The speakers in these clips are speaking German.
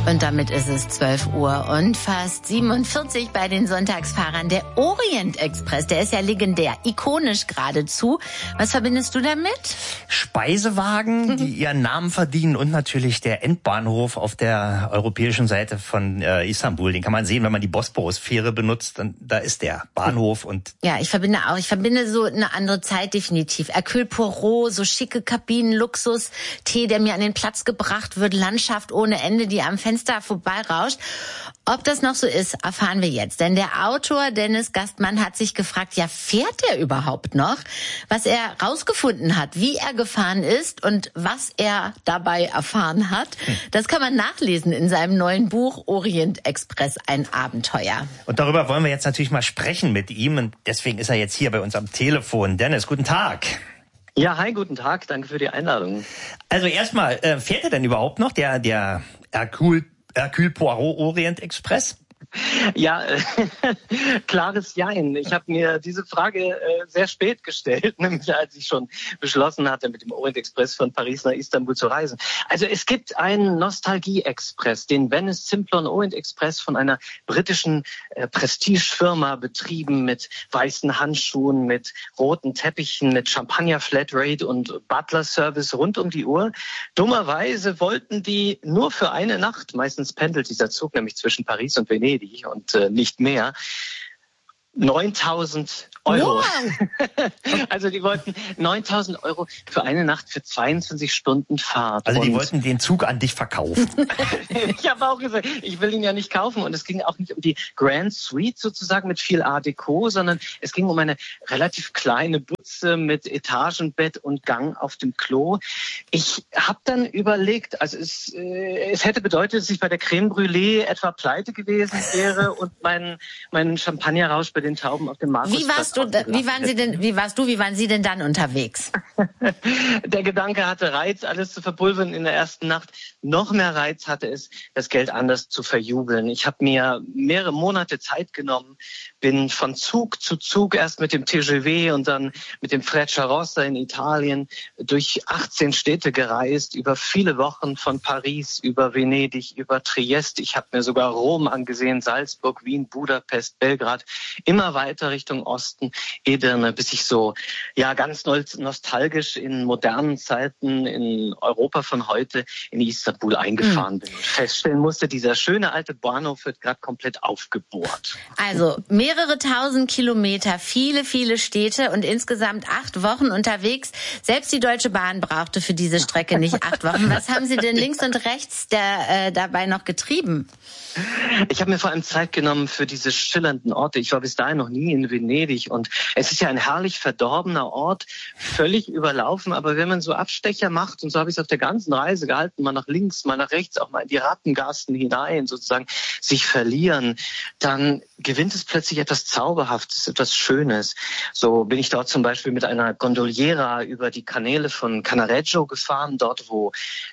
Und damit ist es 12 Uhr und fast 47 bei den Sonntagsfahrern. Der Orient Express, der ist ja legendär, ikonisch geradezu. Was verbindest du damit? Speisewagen, die ihren Namen verdienen und natürlich der Endbahnhof auf der europäischen Seite von Istanbul. Den kann man sehen, wenn man die Bosporus-Fähre benutzt. Dann, da ist der Bahnhof. Und ja, ich verbinde so eine andere Zeit definitiv. Hercule Poirot, so schicke Kabinen, Luxus, Tee, der mir an den Platz gebracht wird, Landschaft ohne Ende, die am Fenster vorbeirauscht. Ob das noch so ist, erfahren wir jetzt. Denn der Autor Dennis Gastmann hat sich gefragt, ja, fährt er überhaupt noch? Was er rausgefunden hat, wie er gefahren ist und was er dabei erfahren hat, das kann man nachlesen in seinem neuen Buch Orient Express, ein Abenteuer. Und darüber wollen wir jetzt natürlich mal sprechen mit ihm. Und deswegen ist er jetzt hier bei uns am Telefon. Dennis, guten Tag. Ja, hi, guten Tag. Danke für die Einladung. Also erstmal, fährt er denn überhaupt noch, der Hercule Poirot Orient Express? Ja, klares Jein. Ich habe mir diese Frage sehr spät gestellt, nämlich als ich schon beschlossen hatte, mit dem Orient Express von Paris nach Istanbul zu reisen. Also es gibt einen Nostalgie-Express, den Venice Simplon Orient Express von einer britischen Prestigefirma betrieben mit weißen Handschuhen, mit roten Teppichen, mit Champagner-Flatrate und Butler-Service rund um die Uhr. Dummerweise wollten die nur für eine Nacht, meistens pendelt dieser Zug nämlich zwischen Paris und Venedig, und nicht mehr, 9.000 Euro. Wow. Also die wollten 9.000 Euro für eine Nacht für 22 Stunden Fahrt. Also die wollten den Zug an dich verkaufen. Ich habe auch gesagt, ich will ihn ja nicht kaufen. Und es ging auch nicht um die Grand Suite sozusagen mit viel Art Deco, sondern es ging um eine relativ kleine Butze mit Etagenbett und Gang auf dem Klo. Ich habe dann überlegt, also es hätte bedeutet, dass ich bei der Crème Brûlée etwa pleite gewesen wäre und mein Champagnerrausch bei den Tauben auf dem Markusplatz. Wie waren Sie denn dann unterwegs? Der Gedanke hatte Reiz, alles zu verpulvern in der ersten Nacht. Noch mehr Reiz hatte es, das Geld anders zu verjubeln. Ich habe mir mehrere Monate Zeit genommen, bin von Zug zu Zug erst mit dem TGV und dann mit dem Frecciarossa in Italien durch 18 Städte gereist, über viele Wochen von Paris, über Venedig, über Triest. Ich habe mir sogar Rom angesehen, Salzburg, Wien, Budapest, Belgrad, immer weiter Richtung Osten, Edirne, bis ich so ganz nostalgisch in modernen Zeiten in Europa von heute in Istanbul eingefahren bin und feststellen musste, dieser schöne alte Bahnhof wird gerade komplett aufgebohrt. Also mehrere tausend Kilometer, viele, viele Städte und insgesamt 8 Wochen unterwegs. Selbst die Deutsche Bahn brauchte für diese Strecke nicht 8 Wochen. Was haben Sie denn links und rechts dabei noch getrieben? Ich habe mir vor allem Zeit genommen für diese schillernden Orte. Ich war bis dahin noch nie in Venedig und es ist ja ein herrlich verdorbener Ort, völlig überlaufen. Aber wenn man so Abstecher macht, und so habe ich es auf der ganzen Reise gehalten, mal nach links, mal nach rechts, auch mal in die Rattengassen hinein, sozusagen sich verlieren, dann gewinnt es plötzlich etwas Zauberhaftes, etwas Schönes. So bin ich dort zum Beispiel mit einer Gondoliera über die Kanäle von Cannaregio gefahren, dort wo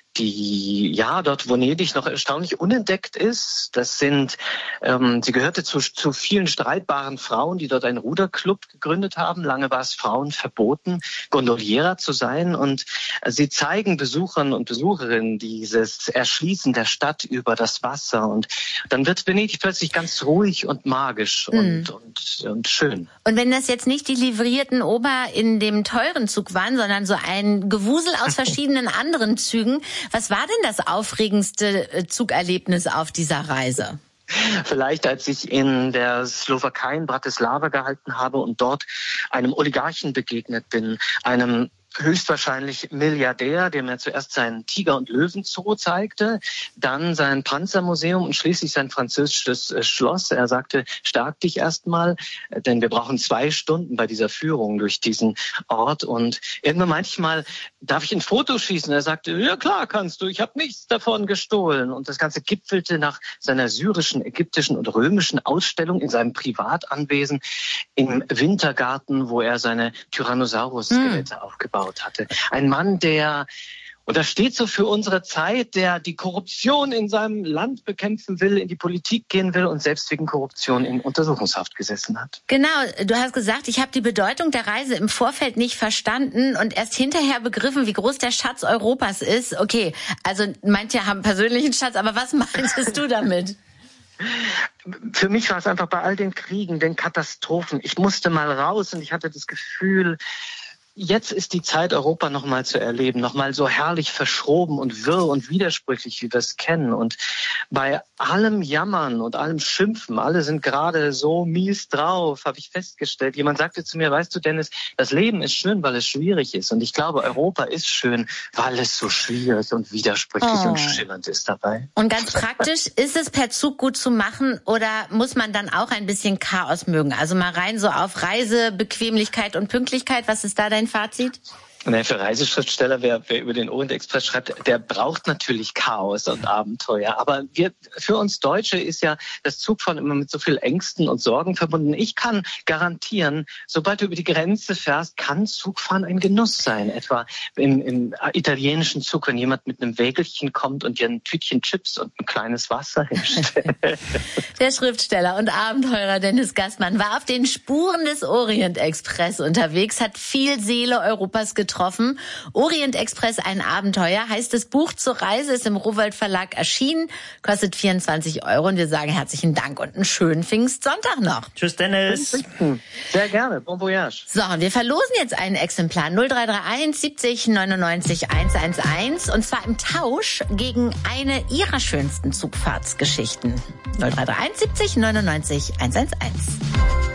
Venedig noch erstaunlich unentdeckt ist. Das sind, sie gehörte zu vielen streitbaren Frauen, die dort einen Ruderclub gegründet haben. Lange war es Frauen verboten, Gondoliera zu sein. Und sie zeigen Besuchern und Besucherinnen dieses Erschließen der Stadt über das Wasser. Und dann wird Venedig plötzlich ganz ruhig und magisch und schön. Und wenn das jetzt nicht die livrierten Ober in dem teuren Zug waren, sondern so ein Gewusel aus verschiedenen anderen Zügen, was war denn das aufregendste Zugerlebnis auf dieser Reise? Vielleicht, als ich in der Slowakei in Bratislava gehalten habe und dort einem Oligarchen begegnet bin, einem höchstwahrscheinlich Milliardär, der mir zuerst seinen Tiger- und Löwenzoo zeigte, dann sein Panzermuseum und schließlich sein französisches Schloss. Er sagte, stärk dich erstmal, denn wir brauchen 2 Stunden bei dieser Führung durch diesen Ort. Und irgendwann meinte ich mal, darf ich ein Foto schießen? Er sagte, ja klar kannst du, ich habe nichts davon gestohlen. Und das Ganze gipfelte nach seiner syrischen, ägyptischen und römischen Ausstellung in seinem Privatanwesen im Wintergarten, wo er seine Tyrannosaurus-Skelette aufgebaut hatte. Ein Mann, der Und das steht so für unsere Zeit, der die Korruption in seinem Land bekämpfen will, in die Politik gehen will und selbst wegen Korruption in Untersuchungshaft gesessen hat. Genau, du hast gesagt, ich habe die Bedeutung der Reise im Vorfeld nicht verstanden und erst hinterher begriffen, wie groß der Schatz Europas ist. Okay, also manche haben persönlichen Schatz, aber was meintest du damit? Für mich war es einfach bei all den Kriegen, den Katastrophen. Ich musste mal raus und ich hatte das Gefühl, jetzt ist die Zeit, Europa nochmal zu erleben, nochmal so herrlich verschroben und wirr und widersprüchlich, wie wir es kennen. Und bei allem Jammern und allem Schimpfen, alle sind gerade so mies drauf, habe ich festgestellt. Jemand sagte zu mir, weißt du, Dennis, das Leben ist schön, weil es schwierig ist. Und ich glaube, Europa ist schön, weil es so schwierig und widersprüchlich und schillernd ist dabei. Und ganz praktisch, ist es per Zug gut zu machen oder muss man dann auch ein bisschen Chaos mögen? Also mal rein so auf Reisebequemlichkeit und Pünktlichkeit, was ist da dein Fazit? Für Reiseschriftsteller, wer über den Orient Express schreibt, der braucht natürlich Chaos und Abenteuer. Aber für uns Deutsche ist ja das Zugfahren immer mit so viel Ängsten und Sorgen verbunden. Ich kann garantieren, sobald du über die Grenze fährst, kann Zugfahren ein Genuss sein. Etwa im italienischen Zug, wenn jemand mit einem Wägelchen kommt und dir ein Tütchen Chips und ein kleines Wasser hinstellt. Der Schriftsteller und Abenteurer Dennis Gastmann war auf den Spuren des Orient Express unterwegs, hat viel Seele Europas getroffen. Orient Express, ein Abenteuer, heißt das Buch zur Reise, ist im Rowohlt Verlag erschienen, kostet 24 € und wir sagen herzlichen Dank und einen schönen Pfingstsonntag noch. Tschüss, Dennis. Sehr gerne, bon voyage. So, und wir verlosen jetzt ein Exemplar 0331 70 99 111 und zwar im Tausch gegen eine Ihrer schönsten Zugfahrtsgeschichten. 0331 70 99 111.